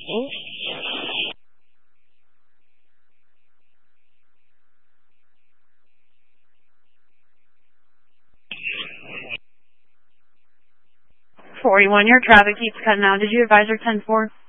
41, your traffic keeps cutting out. Did you advise her 10-4?